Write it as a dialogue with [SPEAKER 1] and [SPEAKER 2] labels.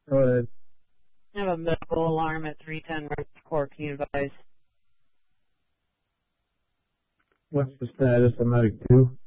[SPEAKER 1] Go ahead.
[SPEAKER 2] I have a medical alarm at 310 West Court. Can you advise?
[SPEAKER 1] What's the status of Medic 2?